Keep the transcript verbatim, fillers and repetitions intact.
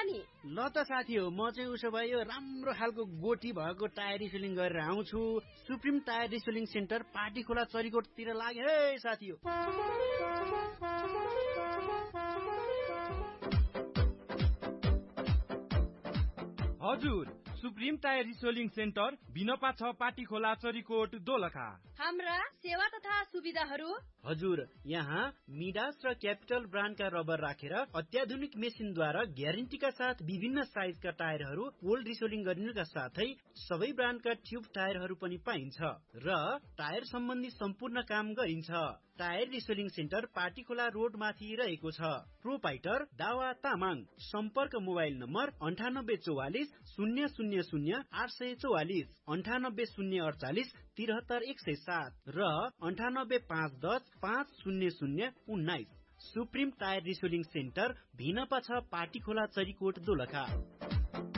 नि? ल त साथी हो, म चाहिँ उसो भए यो राम्रो खालको गोटी भएको टायर रिफिलिङ गरेर आउँछु। Supreme tyre refilling centre party खोला चरीकोटतिर लागे है साथी हो। हजुर, सुप्रिम टायर रिसोलिङ सेन्टर बिनपा छ पाटी खोला चरीकोट दोलखा। हाम्रा सेवा तथा सुविधाहरू हजुर, यहाँ मिडास र क्यापिटल ब्रान्डका रबर राखेर अत्याधुनिक मेसिनद्वारा ग्यारेन्टीका साथ विभिन्न साइजका टायरहरू कोल्ड रिसोलिङ गरिनुका साथै सबै ब्रान्डका ट्युब टायरहरू पनि पाइन्छ र टायर सम्बन्धी सम्पूर्ण काम गरिन्छ। टायर रिसोलिङ सेन्टर पाटी खोला रोड माथि रहेको छ। प्रोपाइटर दावा तामाङ। सम्पर्क मोबाइल नम्बर अन्ठानब्बे चौवालिस शून्य शून्य शून्य आठ सय चौवालिस, अन्ठानब्बे शून्य अडचालिस तिहत्तर एक सय सात र अन्ठानब्बे पाँच दस पाँच शून्य शून्य उन्नाइस। सुप्रिम टायर रिसोलिङ सेन्टर भिनपा छ पाटी खोला चरीकोट दोलखा।